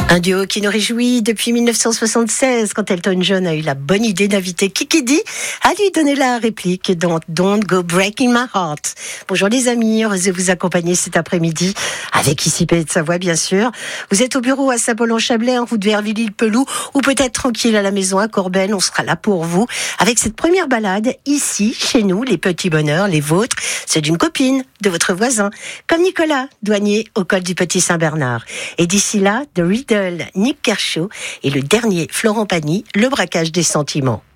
Un duo qui nous réjouit depuis 1976 quand Elton John a eu la bonne idée d'inviter Kiki Dee à lui donner la réplique dans Don't Go Breaking My Heart. Bonjour les amis, heureuse de vous accompagner cet après-midi avec ici Pays de Savoie bien sûr. Vous êtes au bureau à Saint-Paul-en-Chablais, en route vers Villy-le-Pelou ou peut-être tranquille à la maison à Corbennes, on sera là pour vous avec cette première balade ici, chez nous, les petits bonheurs, les vôtres, c'est d'une copine, de votre voisin, comme Nicolas, douanier au col du Petit Saint-Bernard. Et d'ici là, The Riddle, Nick Kershaw et le dernier Florent Pagny, le braquage des sentiments.